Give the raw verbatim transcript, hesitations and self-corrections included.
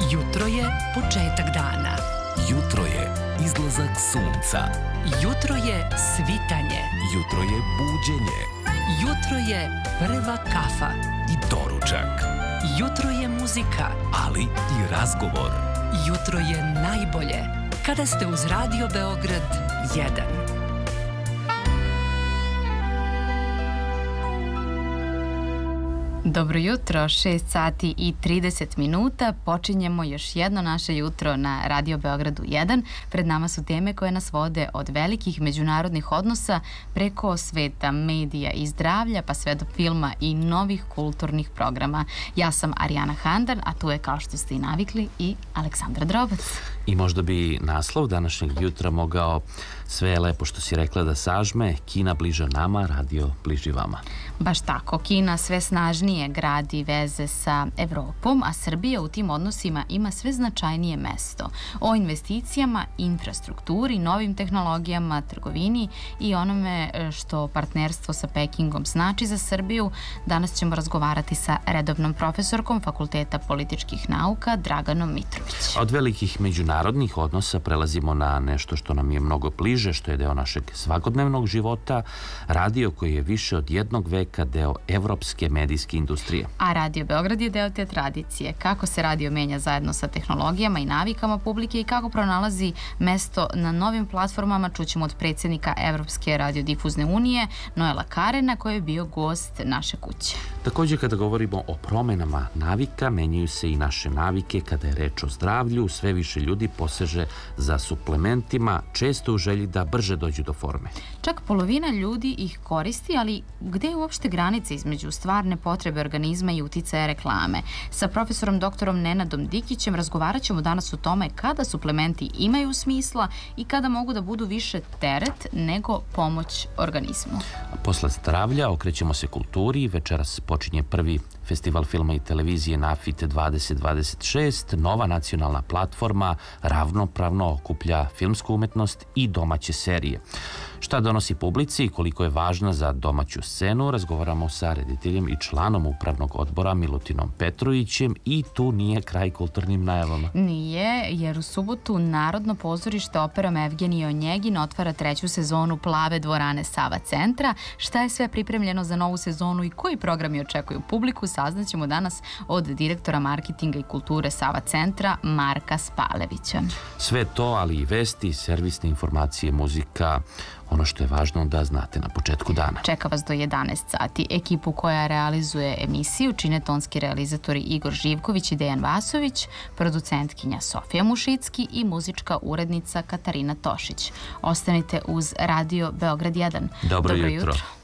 Jutro je početak dana. Jutro je izlazak sunca. Jutro je svitanje. Jutro je buđenje. Jutro je prva kafa. I doručak. Jutro je muzika. Ali i razgovor. Jutro je najbolje kada ste uz Radio Beograd jedan. Dobro jutro, šest sati i trideset minuta. Počinjemo još jedno naše jutro na Radio Beogradu jedan. Pred nama su teme koje nas vode od velikih međunarodnih odnosa preko sveta, medija i zdravlja, pa sve do filma i novih kulturnih programa. Ja sam Arijana Handan, a tu je, kao što ste i navikli, i Aleksandra Drobac. I možda bi naslov današnjeg jutra mogao sve je lepo što si rekla da sažme, Kina bliža nama, radio bliži vama. Baš tako, Kina sve snažnije gradi veze sa Evropom, a Srbija u tim odnosima ima sve značajnije mesto. O investicijama, infrastrukturi, novim tehnologijama, trgovini i onome što partnerstvo sa Pekingom znači za Srbiju, danas ćemo razgovarati sa redovnom profesorkom Fakulteta političkih nauka Draganom Mitrović. Od velikih međunarodnih odnosa prelazimo na nešto što nam je mnogo bliže, što je deo našeg svakodnevnog života, radio koji je više od jednog veka deo evropske medijske industrije. A Radio Beograd je deo te tradicije. Kako se radio menja zajedno sa tehnologijama i navikama publike i kako pronalazi mesto na novim platformama, čućemo od predsjednika Evropske radiodifuzne unije Noela Karena, koji je bio gost naše kuće. Također, kada govorimo o promenama navika, menjaju se i naše navike. Kada je reč o zdravlju, sve više ljudi poseže za suplementima, često u želji da brže dođu do forme. Čak polovina ljudi ih koristi, ali gde je uopšte granica između stvarne potrebe organizma i uticaja reklame? Sa profesorom doktorom Nenadom Dikićem razgovarat ćemo danas o tome kada suplementi imaju smisla i kada mogu da budu više teret nego pomoć organizmu. Posle zdravlja okrećemo se kulturi. Večeras počinje prvi Festival filma i televizije NAFIT dvadeset dvadeset šest. Nova nacionalna platforma ravnopravno okuplja filmsku umetnost i domaće serije. Šta donosi publici i koliko je važna za domaću scenu, razgovaramo sa rediteljem i članom upravnog odbora Milutinom Petrovićem i tu nije kraj kulturnim najavama. Nije, jer u subotu Narodno pozorište operom Evgenije Onjegin otvara treću sezonu Plave dvorane Sava centra. Šta je sve pripremljeno za novu sezonu i koji programi očekuju publiku, saznaćemo danas od direktora marketinga i kulture Sava centra Marka Spalevića. Sve to, ali i vesti, servisne informacije, muzika, ono što je važno da znate na početku dana. Čeka vas do jedanaest sati. Ekipu koja realizuje emisiju čine tonski realizatori Igor Živković i Dejan Vasović, producentkinja Sofija Mušicki i muzička urednica Katarina Tošić. Ostanite uz Radio Beograd jedan. Dobro, Dobro jutro. jutro.